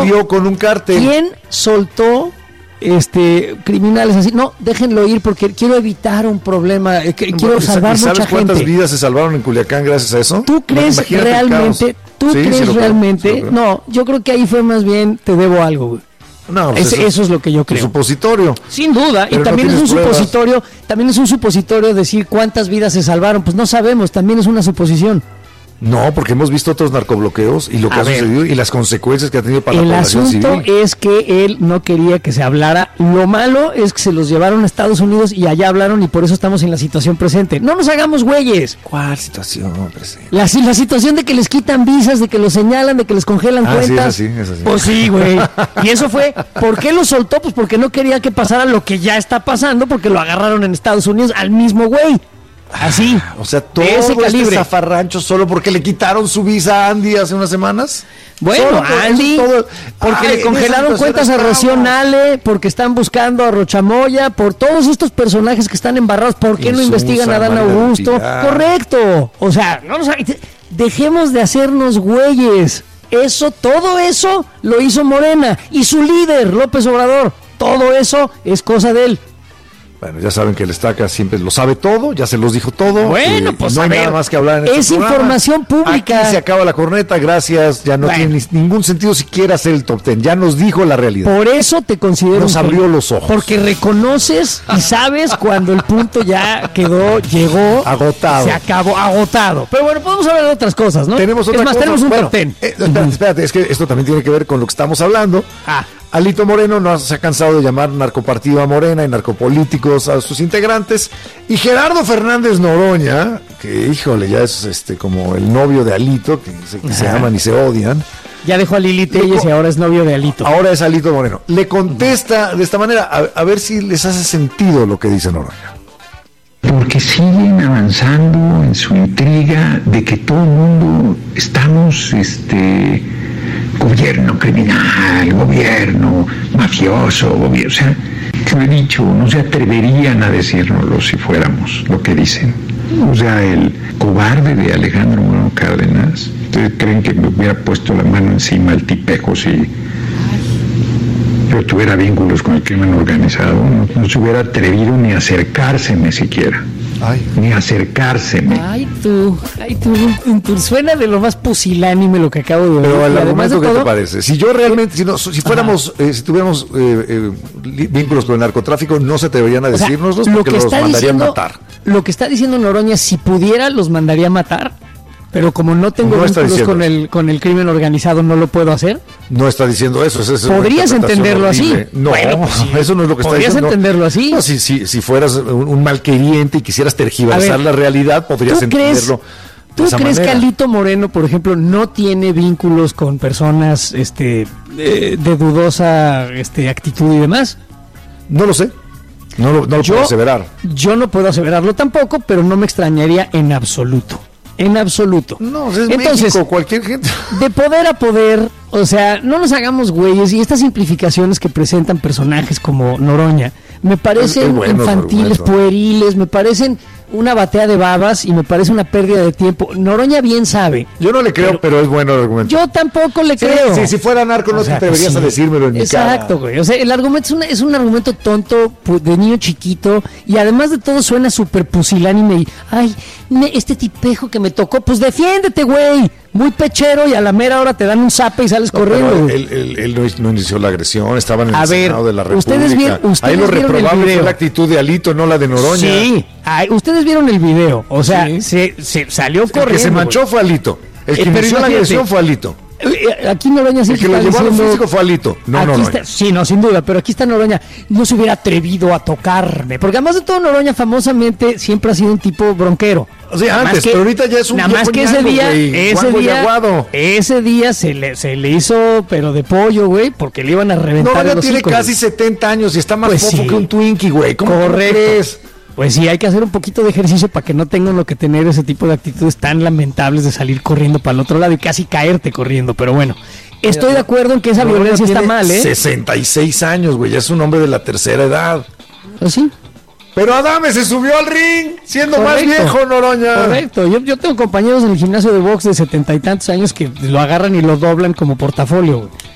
alió con un cártel. ¿Quién soltó criminales así? No, déjenlo ir porque quiero evitar un problema, quiero salvar mucha gente. ¿Sabes cuántas vidas se salvaron en Culiacán gracias a eso? ¿Tú crees realmente? No, yo creo que ahí fue más bien, te debo algo, güey. No, pues eso es lo que yo creo. Un supositorio. Sin duda, pero y también no es un pruebas. supositorio decir cuántas vidas se salvaron, pues no sabemos, también es una suposición. No, porque hemos visto otros narcobloqueos y lo que ha sucedido y las consecuencias que ha tenido para la población civil. El asunto es que él no quería que se hablara. Lo malo es que se los llevaron a Estados Unidos y allá hablaron y por eso estamos en la situación presente. No nos hagamos güeyes. ¿Cuál situación presente? La situación de que les quitan visas, de que los señalan, de que les congelan cuentas. Sí, es así. Pues sí, güey. Y eso fue, ¿por qué lo soltó? Pues porque no quería que pasara lo que ya está pasando, porque lo agarraron en Estados Unidos al mismo güey. Así. O sea, todo este zafarrancho solo porque le quitaron su visa a Andy hace unas semanas. Bueno, Andy, porque le congelaron cuentas a Rocío Nale, porque están buscando a Rochamoya, por todos estos personajes que están embarrados. ¿Por qué no investigan a Dan Augusto? Correcto. O sea, dejemos de hacernos güeyes. Todo eso lo hizo Morena y su líder, López Obrador. Todo eso es cosa de él. Bueno, ya saben que el Estaca siempre lo sabe todo, ya se los dijo todo. Bueno, pues no hay nada más que hablar en este programa. Es información pública. Aquí se acaba la corneta, gracias. Ya no tiene ningún sentido siquiera hacer el top 10. Ya nos dijo la realidad. Por eso te considero. Nos abrió los ojos. Porque reconoces y sabes cuando el punto ya llegó. Agotado. Se acabó, agotado. Pero bueno, podemos hablar de otras cosas, ¿no? Tenemos otra cosa. Tenemos un top 10. Espérate, es que esto también tiene que ver con lo que estamos hablando. Alito Moreno no se ha cansado de llamar narcopartido a Morena y narcopolíticos a sus integrantes. Y Gerardo Fernández Noroña, que híjole, ya es como el novio de Alito, que se aman y se odian. Ya dejó a Lili Telles y ahora es novio de Alito. Ahora es Alito Moreno. Le contesta de esta manera, a ver si les hace sentido lo que dice Noroña. Porque siguen avanzando en su intriga de que todo el mundo estamos, gobierno criminal, gobierno mafioso, o sea, yo he dicho, no se atreverían a decírnoslo si fuéramos lo que dicen. O sea, el cobarde de Alejandro Moreno Cárdenas, ¿ustedes creen que me hubiera puesto la mano encima al tipejo si yo tuviera vínculos con el crimen organizado? No se hubiera atrevido ni a acercárseme siquiera. Ni acercárseme. Ay, tú. Suena de lo más pusilánime lo que acabo de ver. Pero el argumento, ¿qué te parece? Si yo realmente, si fuéramos, si tuviéramos vínculos con el narcotráfico, no se atreverían a decírnoslos porque los mandarían matar. Lo que está diciendo Noroña, si pudiera, los mandaría matar. Pero como no tengo vínculos con el crimen organizado, ¿no lo puedo hacer? No está diciendo eso. ¿Podrías entenderlo así? No, bueno, pues sí. Eso no es lo que está diciendo. ¿Podrías entenderlo así? No, si fueras un malqueriente y quisieras tergiversar la realidad, podrías entenderlo. ¿Tú crees que Alito Moreno, por ejemplo, no tiene vínculos con personas de dudosa actitud y demás? No lo sé. No lo puedo aseverar. Yo no puedo aseverarlo tampoco, pero no me extrañaría en absoluto. En absoluto. No, es México, cualquier gente. De poder a poder, o sea, no nos hagamos güeyes. Y estas simplificaciones que presentan personajes como Noroña me parecen infantiles, pueriles, me parecen una batea de babas y me parece una pérdida de tiempo. Noroña bien sabe. Yo no le creo, pero es bueno el argumento. Yo tampoco le creo. Si fuera narco no te atreverías a decírmelo en mi cara. Exacto, güey. O sea, el argumento es un argumento tonto, de niño chiquito, y además de todo suena súper pusilánime y, este tipejo que me tocó, pues defiéndete, güey. Muy pechero y a la mera hora te dan un zape y sales corriendo. Él no inició la agresión, estaban en el Senado de la República. Ustedes ahí lo reprobable fue la actitud de Alito, no la de Noroña. Sí, ustedes vieron el video, o sea, se salió corriendo. El que se manchó fue Alito, el que inició la agresión fue Alito. Aquí Noroña sí el que lo llevó a lo físico fue Alito, no Noroña. Sí, no, sin duda, pero aquí está Noroña. No se hubiera atrevido a tocarme, porque además de todo Noroña famosamente siempre ha sido un tipo bronquero. O sea, antes, pero ahorita ya es un... Nada más que ese día se le hizo, pero de pollo, güey, porque le iban a reventar el hocico. Tiene casi 70 años y está más fofo que un Twinkie, güey. ¿Cómo crees? Pues sí, hay que hacer un poquito de ejercicio para que no tengan lo que tener ese tipo de actitudes tan lamentables de salir corriendo para el otro lado y casi caerte corriendo, pero bueno. Estoy de acuerdo en que esa violencia está mal, 66 años, güey, ya es un hombre de la tercera edad. ¿Ah, sí? Pero Adame se subió al ring, siendo más viejo, Noroña. Correcto, yo tengo compañeros en el gimnasio de box de 70 y tantos años que lo agarran y lo doblan como portafolio, güey.